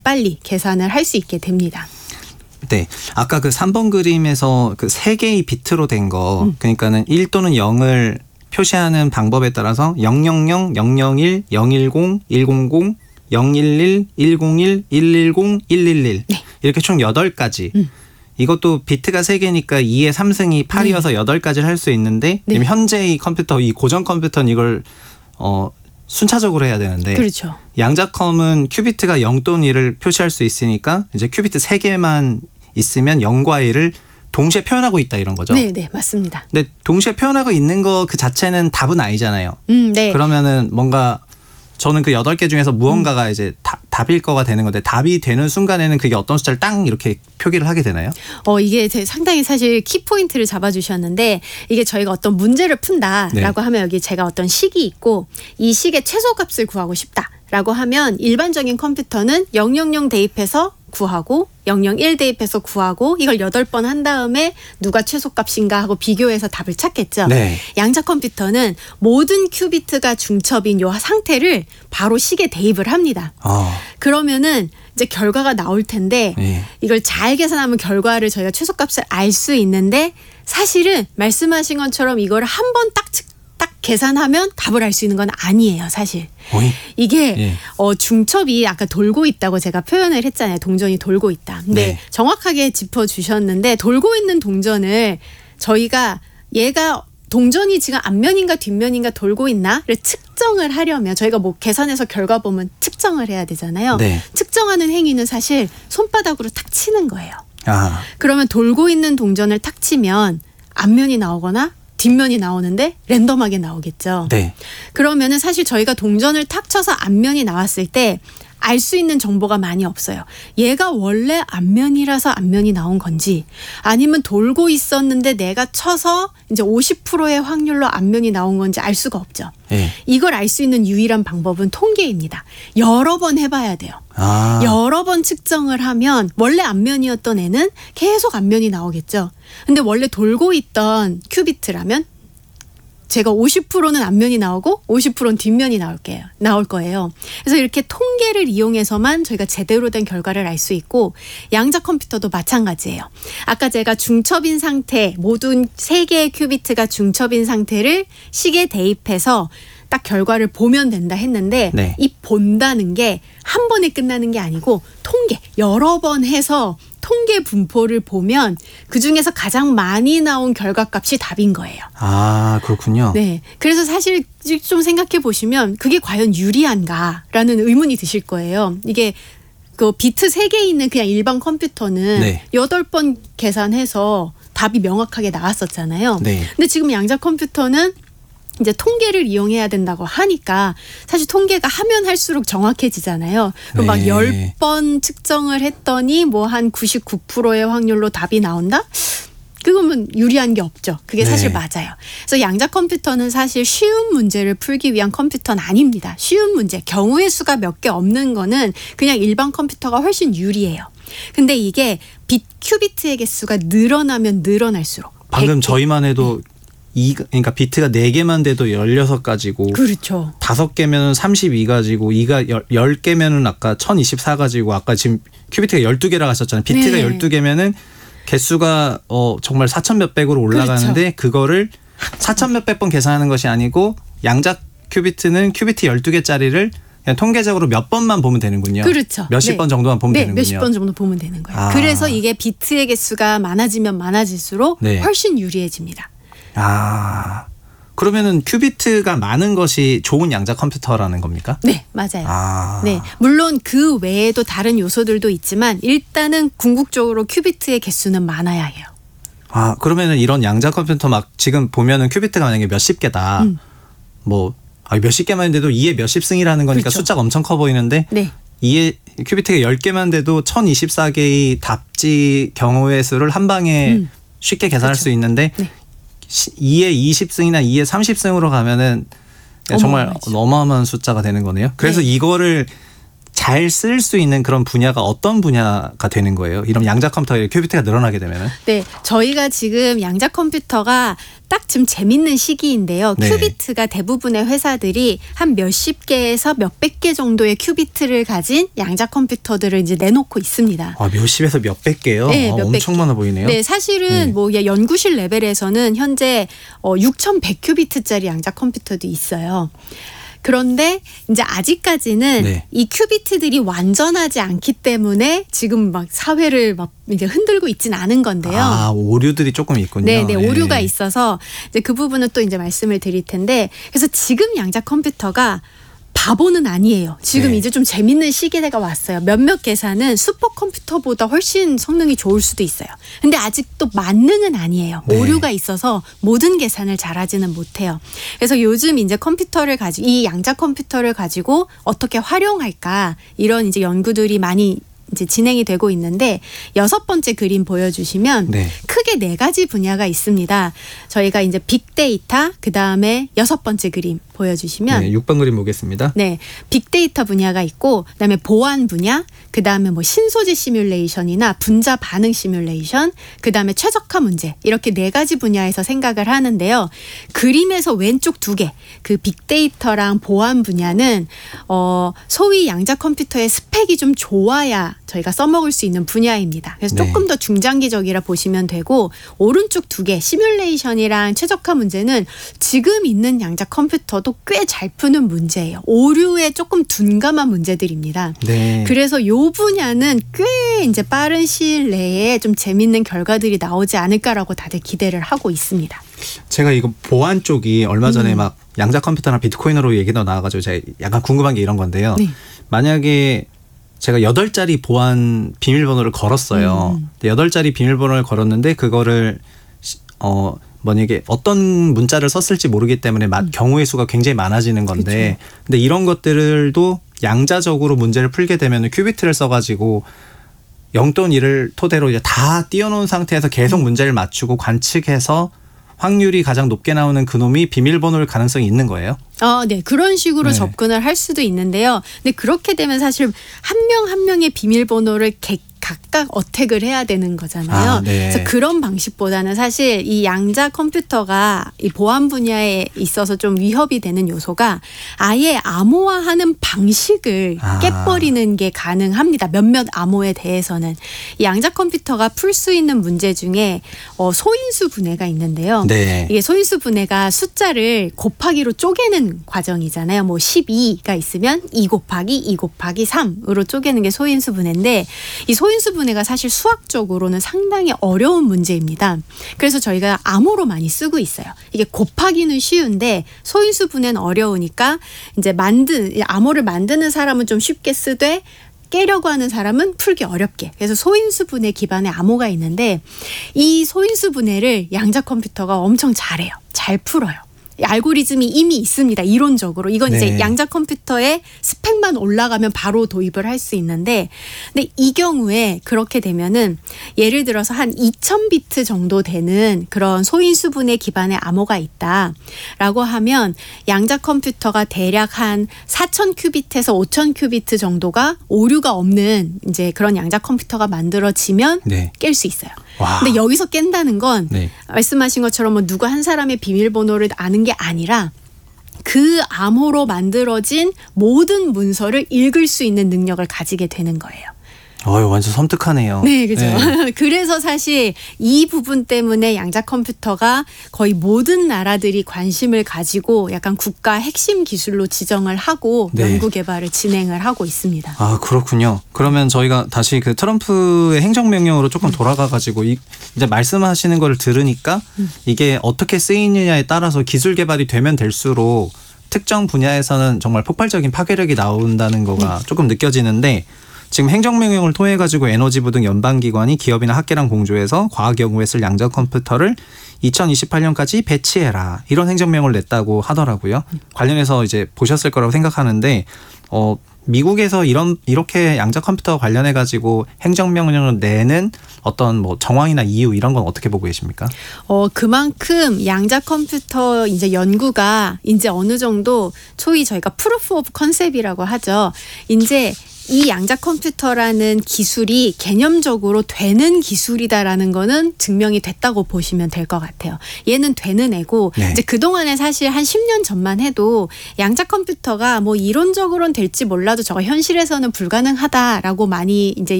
빨리 계산을 할 수 있게 됩니다. 네. 아까 그 3번 그림에서 그 3개의 비트로 된 거, 그러니까는 1 또는 0을 표시하는 방법에 따라서 000, 001, 010, 100, 011, 101, 110, 111 네. 이렇게 총 8가지. 이것도 비트가 3개니까 2의 3승이 8이어서 8가지를 할 수 있는데 네. 현재의 컴퓨터, 이 고전 컴퓨터는 이걸 순차적으로 해야 되는데 그렇죠. 양자컴은 큐비트가 0 또는 1을 표시할 수 있으니까 이제 큐비트 3개만 있으면 0과 1을 동시에 표현하고 있다 이런 거죠. 네, 네, 맞습니다. 근데 동시에 표현하고 있는 거 그 자체는 답은 아니잖아요. 네. 그러면은 뭔가 저는 그 8개 중에서 무언가가 이제 답일 거가 되는 건데 답이 되는 순간에는 그게 어떤 숫자를 딱 이렇게 표기를 하게 되나요? 이게 상당히 사실 키포인트를 잡아주셨는데 이게 저희가 어떤 문제를 푼다라고 네. 하면 여기 제가 어떤 식이 있고 이 식의 최소값을 구하고 싶다라고 하면 일반적인 컴퓨터는 000 대입해서 구하고 001 대입해서 구하고 이걸 8번 한 다음에 누가 최소값인가 하고 비교해서 답을 찾겠죠. 네. 양자 컴퓨터는 모든 큐비트가 중첩인 요 상태를 바로 식에 대입을 합니다. 그러면은 이제 결과가 나올 텐데 네. 이걸 잘 계산하면 결과를 저희가 최소값을 알 수 있는데 사실은 말씀하신 것처럼 이걸 한 번 딱 계산하면 답을 알 수 있는 건 아니에요, 사실. 이게 예. 중첩이 아까 돌고 있다고 제가 표현을 했잖아요. 동전이 돌고 있다. 근데 네. 정확하게 짚어주셨는데 돌고 있는 동전을 저희가 얘가 동전이 지금 앞면인가 뒷면인가 돌고 있나를 측정을 하려면 저희가 뭐 계산해서 결과 보면 측정을 해야 되잖아요. 네. 측정하는 행위는 사실 손바닥으로 탁 치는 거예요. 그러면 돌고 있는 동전을 탁 치면 앞면이 나오거나 뒷면이 나오는데 랜덤하게 나오겠죠. 네. 그러면은 사실 저희가 동전을 탁 쳐서 앞면이 나왔을 때 알 수 있는 정보가 많이 없어요. 얘가 원래 앞면이라서 앞면이 나온 건지 아니면 돌고 있었는데 내가 쳐서 이제 50%의 확률로 앞면이 나온 건지 알 수가 없죠. 네. 이걸 알 수 있는 유일한 방법은 통계입니다. 여러 번 해봐야 돼요. 여러 번 측정을 하면 원래 앞면이었던 애는 계속 앞면이 나오겠죠. 근데 원래 돌고 있던 큐비트라면 제가 50%는 앞면이 나오고 50%는 뒷면이 나올 거예요. 그래서 이렇게 통계를 이용해서만 저희가 제대로 된 결과를 알 수 있고 양자 컴퓨터도 마찬가지예요. 아까 제가 중첩인 상태, 모든 3개의 큐비트가 중첩인 상태를 식에 대입해서 딱 결과를 보면 된다 했는데 네. 이 본다는 게 한 번에 끝나는 게 아니고 통계, 여러 번 해서 통계 분포를 보면 그중에서 가장 많이 나온 결과값이 답인 거예요. 그렇군요. 네. 그래서 사실 좀 생각해 보시면 그게 과연 유리한가라는 의문이 드실 거예요. 이게 그 비트 3개 있는 그냥 일반 컴퓨터는 네. 8번 계산해서 답이 명확하게 나왔었잖아요. 네. 근데 지금 양자 컴퓨터는 이제 통계를 이용해야 된다고 하니까 사실 통계가 하면 할수록 정확해지잖아요. 그럼 막 네. 10번 측정을 했더니 뭐 한 99%의 확률로 답이 나온다? 그거면 유리한 게 없죠. 그게 사실 네. 맞아요. 그래서 양자 컴퓨터는 사실 쉬운 문제를 풀기 위한 컴퓨터는 아닙니다. 쉬운 문제, 경우의 수가 몇 개 없는 거는 그냥 일반 컴퓨터가 훨씬 유리해요. 근데 이게 큐비트의 개수가 늘어나면 늘어날수록 방금 저희만 해도 그러니까 비트가 4개만 돼도 16가지고 그렇죠. 5개면은 32가지고 10개면은 아까 1024가지고 아까 지금 큐비트가 12개라고 하셨잖아요. 비트가 네. 12개면은 개수가 정말 4천 몇백으로 올라가는데 그렇죠. 그거를 4천 몇백 번 계산하는 것이 아니고 양자 큐비트는 큐비트 12개짜리를 그냥 통계적으로 몇 번만 보면 되는군요. 그렇죠. 몇십 네. 번 정도만 보면 되는군요. 몇십 번 정도 보면 되는 거예요. 그래서 이게 비트의 개수가 많아지면 많아질수록 네. 훨씬 유리해집니다. 그러면은 큐비트가 많은 것이 좋은 양자 컴퓨터라는 겁니까? 네, 맞아요. 네, 물론 그 외에도 다른 요소들도 있지만 일단은 궁극적으로 큐비트의 개수는 많아야 해요. 그러면은 이런 양자 컴퓨터 막 지금 보면은 큐비트가 만약에 몇십 개다. 뭐 몇십 개만 있는데도 2에 몇십 승이라는 거니까 그렇죠. 숫자가 엄청 커 보이는데 네. 2에 큐비트가 10개만 돼도 1024개의 답지 경우의 수를 한 방에 쉽게 계산할 그렇죠. 수 있는데 네. 2에 20승이나 2에 30승으로 가면은 정말 어마어마하죠. 어마어마한 숫자가 되는 거네요. 그래서 네. 이거를 잘 쓸 수 있는 그런 분야가 어떤 분야가 되는 거예요? 이런 양자 컴퓨터의 큐비트가 늘어나게 되면은? 네, 저희가 지금 양자 컴퓨터가 딱 지금 재밌는 시기인데요. 네. 큐비트가 대부분의 회사들이 한 몇십 개에서 몇백 개 정도의 큐비트를 가진 양자 컴퓨터들을 이제 내놓고 있습니다. 몇십에서 몇백 개요? 네, 엄청 많아 보이네요. 네, 사실은 뭐 연구실 레벨에서는 현재 6,100큐비트짜리 양자 컴퓨터도 있어요. 그런데 이제 아직까지는 네. 이 큐비트들이 완전하지 않기 때문에 지금 막 사회를 막 이제 흔들고 있진 않은 건데요. 오류들이 조금 있군요. 네, 오류가 있어서 이제 그 부분은 또 이제 말씀을 드릴 텐데, 그래서 지금 양자 컴퓨터가 바보는 아니에요. 지금 네. 이제 좀 재밌는 시기가 왔어요. 몇몇 계산은 슈퍼컴퓨터보다 훨씬 성능이 좋을 수도 있어요. 근데 아직도 만능은 아니에요. 네. 오류가 있어서 모든 계산을 잘하지는 못해요. 그래서 요즘 이제 이 양자 컴퓨터를 가지고 어떻게 활용할까, 이런 이제 연구들이 많이 이제 진행이 되고 있는데, 6번째 그림 보여주시면 네. 크게 4가지 분야가 있습니다. 저희가 이제 빅데이터, 그 다음에 6번째 그림 보여주시면, 네, 6번 그림 보겠습니다. 네, 빅데이터 분야가 있고, 그다음에 보안 분야, 그다음에 뭐 신소재 시뮬레이션이나 분자 반응 시뮬레이션, 그다음에 최적화 문제, 이렇게 4가지 분야에서 생각을 하는데요. 그림에서 왼쪽 2개, 그 빅데이터랑 보안 분야는 소위 양자 컴퓨터의 스펙이 좀 좋아야 저희가 써먹을 수 있는 분야입니다. 그래서 네. 조금 더 중장기적이라 보시면 되고, 오른쪽 2개 시뮬레이션이랑 최적화 문제는 지금 있는 양자 컴퓨터도 꽤 잘 푸는 문제예요. 오류에 조금 둔감한 문제들입니다. 네. 그래서 이 분야는 꽤 이제 빠른 시일 내에 좀 재밌는 결과들이 나오지 않을까라고 다들 기대를 하고 있습니다. 제가 이거 보안 쪽이 얼마 전에 막 양자 컴퓨터나 비트코인으로 얘기가 나와가지고 제가 약간 궁금한 게 이런 건데요. 네. 만약에 제가 8자리 보안 비밀번호를 걸었어요. 8자리 비밀번호를 걸었는데 그거를 만약에 어떤 문자를 썼을지 모르기 때문에 경우의 수가 굉장히 많아지는 건데, 그렇죠. 근데 이런 것들도 양자적으로 문제를 풀게 되면 큐비트를 써가지고 0 또는 1을 토대로 이제 다 띄워놓은 상태에서 계속 문제를 맞추고 관측해서 확률이 가장 높게 나오는 그놈이 비밀번호일 가능성이 있는 거예요? 네. 그런 식으로 네. 접근을 할 수도 있는데요. 근데 그렇게 되면 사실 한 명 한 명의 비밀번호를 각각 어택을 해야 되는 거잖아요. 네. 그래서 그런 방식보다는 사실 이 양자 컴퓨터가 이 보안 분야에 있어서 좀 위협이 되는 요소가 아예 암호화하는 방식을 깨버리는 게 가능합니다. 몇몇 암호에 대해서는. 이 양자 컴퓨터가 풀 수 있는 문제 중에 소인수 분해가 있는데요. 네. 이게 소인수 분해가 숫자를 곱하기로 쪼개는 과정이잖아요. 뭐 12가 있으면 2 곱하기 2 곱하기 3으로 쪼개는 게 소인수 분해인데, 이 소인수 분해가 사실 수학적으로는 상당히 어려운 문제입니다. 그래서 저희가 암호로 많이 쓰고 있어요. 이게 곱하기는 쉬운데 소인수 분해는 어려우니까 이제 암호를 만드는 사람은 좀 쉽게 쓰되 깨려고 하는 사람은 풀기 어렵게. 그래서 소인수 분해 기반의 암호가 있는데, 이 소인수 분해를 양자 컴퓨터가 엄청 잘해요. 잘 풀어요. 알고리즘이 이미 있습니다. 이론적으로. 이건 이제 양자 컴퓨터의 스펙만 올라가면 바로 도입을 할 수 있는데, 근데 이 경우에 그렇게 되면은 예를 들어서 한 2000비트 정도 되는 그런 소인수분해 기반의 암호가 있다라고 하면 양자 컴퓨터가 대략 한 4000큐비트에서 5000큐비트 정도가 오류가 없는 이제 그런 양자 컴퓨터가 만들어지면 깰 수 있어요. 와. 근데 여기서 깬다는 건 말씀하신 것처럼 뭐 누가 한 사람의 비밀번호를 아는 게 아니라 그 암호로 만들어진 모든 문서를 읽을 수 있는 능력을 가지게 되는 거예요. 완전 섬뜩하네요. 네, 그죠. 네. 그래서 사실 이 부분 때문에 양자 컴퓨터가 거의 모든 나라들이 관심을 가지고 약간 국가 핵심 기술로 지정을 하고 연구 개발을 진행을 하고 있습니다. 그렇군요. 그러면 저희가 다시 그 트럼프의 행정명령으로 조금 돌아가가지고 이제 말씀하시는 걸 들으니까 이게 어떻게 쓰이느냐에 따라서 기술 개발이 되면 될수록 특정 분야에서는 정말 폭발적인 파괴력이 나온다는 거가 조금 느껴지는데, 지금 행정명령을 통해 가지고 에너지부 등 연방기관이 기업이나 학계랑 공조해서 과학 연구에 쓸 양자 컴퓨터를 2028년까지 배치해라, 이런 행정명을 냈다고 하더라고요. 관련해서 이제 보셨을 거라고 생각하는데, 미국에서 이렇게 양자 컴퓨터 관련해 가지고 행정명령을 내는 어떤 뭐 정황이나 이유 이런 건 어떻게 보고 계십니까? 그만큼 양자 컴퓨터 이제 연구가 이제 어느 정도 소위 저희가 프루프 오브 컨셉이라고 하죠. 이제 이 양자 컴퓨터라는 기술이 개념적으로 되는 기술이다라는 거는 증명이 됐다고 보시면 될 것 같아요. 얘는 되는 애고 네. 이제 그동안에 사실 한 10년 전만 해도 양자 컴퓨터가 뭐 이론적으로는 될지 몰라도 저거 현실에서는 불가능하다라고 많이 이제